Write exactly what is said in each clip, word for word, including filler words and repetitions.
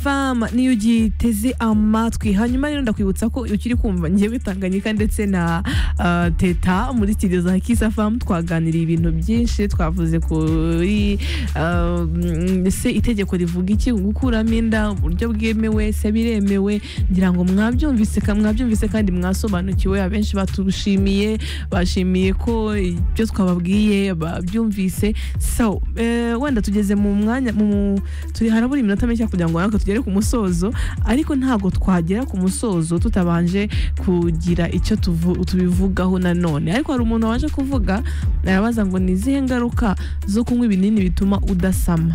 Fama niyo ugiteze amatwi hanyuma rero ndakwibutsa ko ukiri kumva ngiye bitanganyika ndetse na uh, Teta muri studio za Kiss F M twaganiriye ibintu byinshi twavuze kuri uh, se itegeko rivuga iki gukuramo inda uburyo bwemewe se biremewe ngira ngo mwabyumvise ka mwabyumvise kandi mwasobanukiwe abenshi baturushimiye bashimiye ko ibyo twababwiye babyumvise so uh, wenda tugeze mu mwanya mu turi harabura iminota mike kugira ngo natwe tugere ku musozo ariko ntago twagera ku musozo tutabanje kugira icyo tubivugaho nanone ariko hari umuntu waje kuvuga arabaza ngo ni zihe ngaruka zo kunywa ibinini bituma udasama.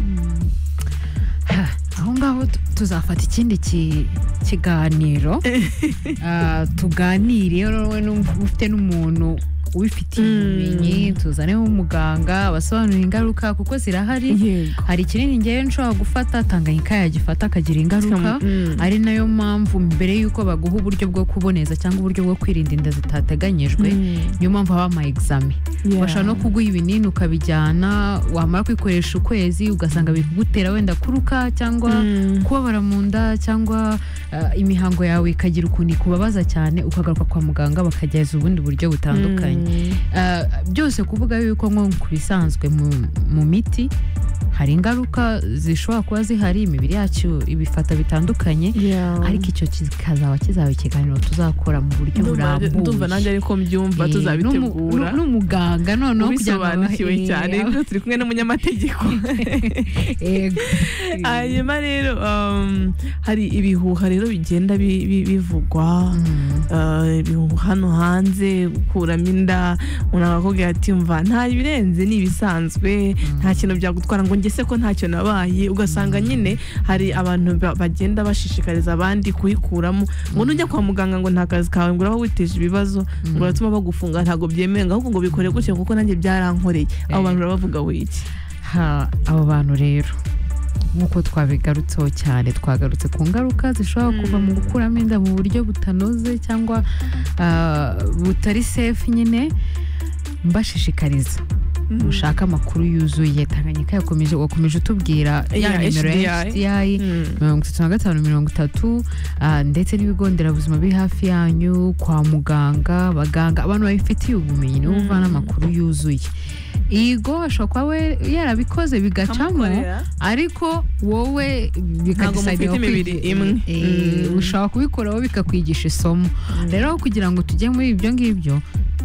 Aho ngaho tuzafata ikindi kiganiro tuganire wowe n'ufite n'umuntu ubifitiye ubumenyi tuzaneho umuganga abasobanura ingaruka kuko zirahari hari ikinini ngiye nshobora gufata Tanganyika yagifata akagira ingaruka ari nayo mpamvu mbere yuko baguha uburyo bwo kuboneza cyangwa uburyo bwo kwirinda inda zitateganyijwe niyo mpamvu haba ama exam bashaka no kuguha ibinini ukabijyana wamara kwikoresha ukwezi ugasanga bikugutera wenda kuruka cyangwa kubabara mu nda cyangwa uh, imihango yawe ikagira ukuntu ikubabaza cyane ukagaruka kwa muganga bakageza ubundi buryo butandukanye. Uh, byose kuvuga yuko nko kubisanzwe mu miti hari ingaruka zishobora kuba zihari imibiri yacu ibifata bitandukanye ariko icyo kizaba kizaba ikiganiro tuzakora mu buryo burambuye ndumva nanjye ariko mbyumva tuzabitegura n'umuganga noneho kubisobanukiwe cyane kuko turi kumwe n'umunyamategeko yego. Hanyuma rero hari ibihuha rero bigenda bivugwa ibihuha hano hanze gukuramo inda unakakubwira ati mva nta birenze ni ibisanzwe nta kintu byagutwara ngo ngese ko ntacyo nabaye ugasanga nyine hari abantu bagenda bashishikariza abandi kuyikuramo ngo nujya kwa muganga ngo nta kazi kawe ngo uraho witeje ibibazo ngo uratuma bagufunga ntago byemewe ahubwo ngo bikore gutya kuko nanjye byarankoreye abo bantu barabavuga wiki ha abo bantu rero nkuko twabigarutseho cyane twagarutse ku ngaruka zishobora kuva mu gukuramo inda mu buryo butanoze cyangwa butari safe nyine mbashishikariza ushaka amakuru yuzuye Tanganyika yakomeje wakomeje utubwira ya nimero ya H D I mirongo itatu na gatanu mirongo itatu ndetse n'ibigo nderabuzima biri hafi yanyu kwa muganga baganga abantu babifitiye ubumenyi nibo uvana amakuru yuzuye igo ashobora kuba we yarabikoze bigacamo ariko wowe bikadisaidia imwe ushobora kubikoraho bikakwigisha isomo rero kugira ngo tujye muri ibyo ngibyo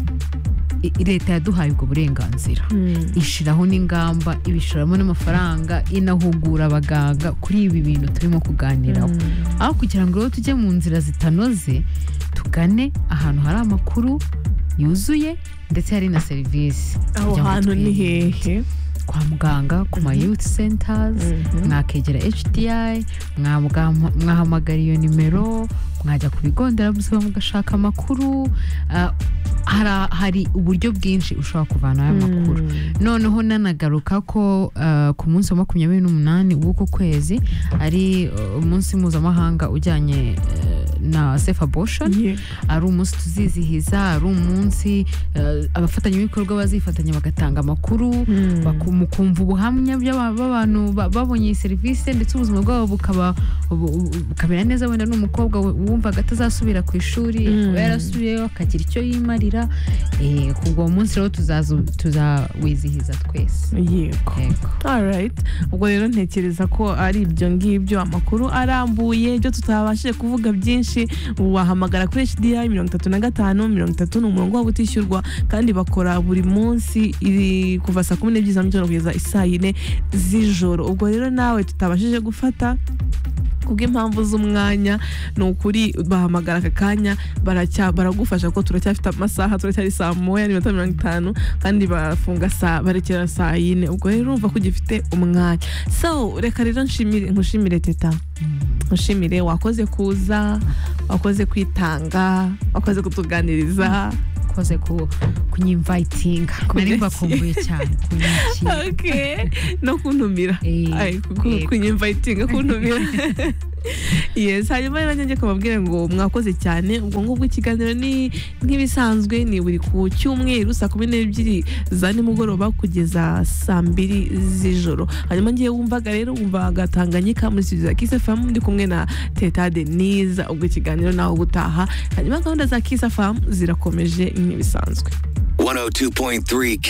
leta yaduhaye ubwo burenganzira ishiraho n'ingamba ibishoramo n'amafaranga inahugura abaganga kuri ibi bintu turimo kuganiraho aho kugira ngo tujye mu nzira zitanoze tugane ahantu hari amakuru yuzuye ndetse hari na serivisi aho hantu ni hehe kwa muganga ku ma youth centers mwakegera H D I mwahamagara iyo nimero mwajya ku bigo nderabuzima mugashaka amakuru hari uburyo bwinshi ushobora kuvana aya makuru noneho nanagaruka ko ku munsi wa makumyabiri n'umunani w'uko kwezi ari umunsi mpuzamahanga ujyanye na safe abortion ari umunsi tuzizihiza ari umunsi abafatanyabikorwa bazifatanya bagatanga amakuru mukumva ubuhamya by'abantu babonye iyi serivisi ndetse ubuzima bwabo bukaba bukamera neza wenda n'umukobwa wumvaga atazasubira ku ishuri yarasubiyeyo akagira icyo yimarira kubwo munsi rero tuzawizihiza twese yego. Alright ubwo rero ntekereza ko ari ibyo ngibyo amakuru arambuye ibyo tutabashije kuvuga byinshi wahamagara kuri H D I mirongo itatu na gatanu mirongo itatu ni umurongo wabo utishyurwa kandi bakora buri munsi kuva saa kumi n'ebyiri za mugitondo kugeza isaa yine z'ijoro ubwo rero nawe tutabashije gufata kubw'impamvu z'umwanya ni ukuri bahamagara aka kanya baragufasha ko turacyafite amasaha turacyari saa moya n'iminota mirongo itanu kandi bafunga saa barekera saa yine ubwo rero urumva ko ugifite umwanya so reka rero nshimire nkushimire Teta nkushimire wakoze kuza wakoze kwitanga wakoze kutuganiriza wakoze kunyinvitinga nari mbakumbuye cyane okay no kuntumira kunyinvitinga kuntumira yes hanyuma rero njye kubabwira ngo mwakoze cyane ubwo ngubwo ikiganiro ni nk'ibisanzwe ni buri ku cyumweru saa kumi n'ebyiri za nimugoroba kugeza saa mbiri z'ijoro hanyuma ngiye wumvaga rero wumva Tanganyika muri studio za Kiss F M ndi kumwe na Teta Denise ubwo ikiganiro naho gutaha hanyuma gahunda za Kiss F M zirakomeje nk'ibisanzwe one oh two point three